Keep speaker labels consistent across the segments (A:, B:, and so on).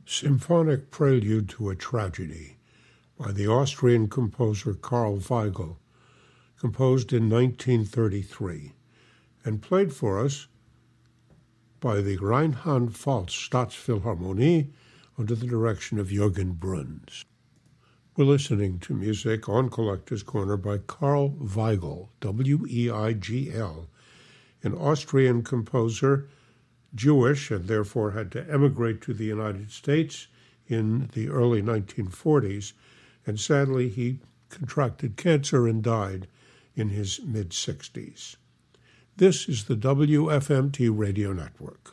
A: Symphonic Prelude to a Tragedy by the Austrian composer Karl Weigl, composed in 1933, and played for us by the Rheinland-Pfalz Staatsphilharmonie under the direction of Jürgen Bruns. We're listening to music on Collector's Corner by Karl Weigl, W-E-I-G-L, an Austrian composer, Jewish, and therefore had to emigrate to the United States in the early 1940s, and sadly he contracted cancer and died in his mid-60s. This is the WFMT Radio Network.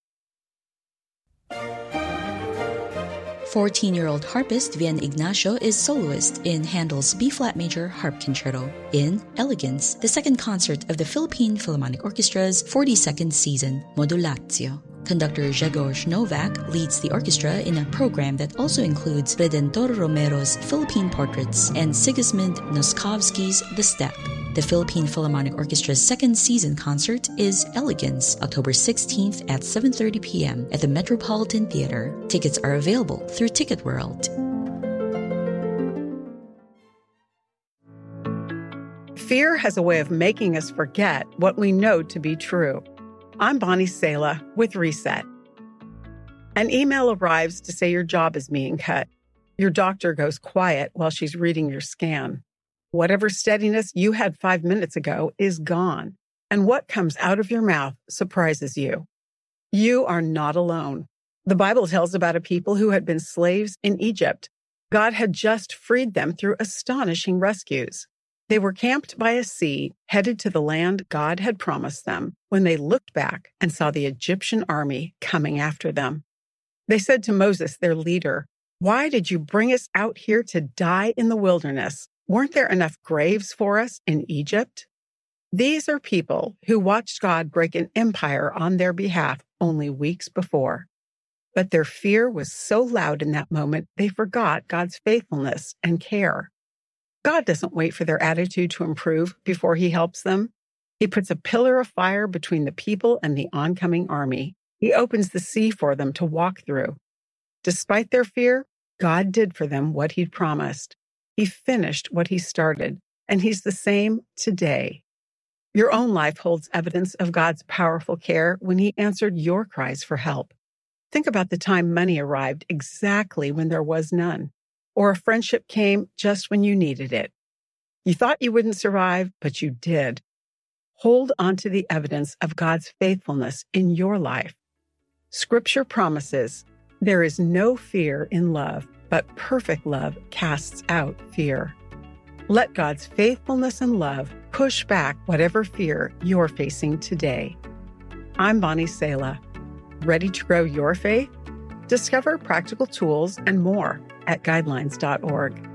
B: 14-year-old harpist Vian Ignacio is soloist in Handel's B-flat major harp concerto in Elegance, the second concert of the Philippine Philharmonic Orchestra's 42nd season, Modulatio. Conductor Grzegorz Novak leads the orchestra in a program that also includes Redentor Romero's Philippine Portraits and Sigismund Noskowski's The Step. The Philippine Philharmonic Orchestra's second season concert is Elegance, October 16th at 7:30 p.m. at the Metropolitan Theater. Tickets are available through Ticket World.
C: Fear has a way of making us forget what we know to be true. I'm Bonnie Sala with Reset. An email arrives to say your job is being cut. Your doctor goes quiet while she's reading your scan. Whatever steadiness you had 5 minutes ago is gone, and what comes out of your mouth surprises you. You are not alone. The Bible tells about a people who had been slaves in Egypt. God had just freed them through astonishing rescues. They were camped by a sea, headed to the land God had promised them, when they looked back and saw the Egyptian army coming after them. They said to Moses, their leader, "Why did you bring us out here to die in the wilderness? Weren't there enough graves for us in Egypt?" These are people who watched God break an empire on their behalf only weeks before. But their fear was so loud in that moment, they forgot God's faithfulness and care. God doesn't wait for their attitude to improve before he helps them. He puts a pillar of fire between the people and the oncoming army. He opens the sea for them to walk through. Despite their fear, God did for them what he'd promised. He finished what he started, and he's the same today. Your own life holds evidence of God's powerful care when he answered your cries for help. Think about the time money arrived exactly when there was none, or a friendship came just when you needed it. You thought you wouldn't survive, but you did. Hold on to the evidence of God's faithfulness in your life. Scripture promises, there is no fear in love, but perfect love casts out fear. Let God's faithfulness and love push back whatever fear you're facing today. I'm Bonnie Sala. Ready to grow your faith? Discover practical tools and more at guidelines.org.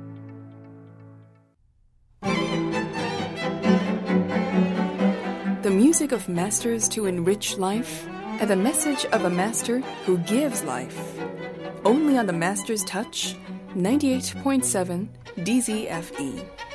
D: The music of masters to enrich life, and the message of a master who gives life. Only on the Master's Touch, 98.7 DZFE.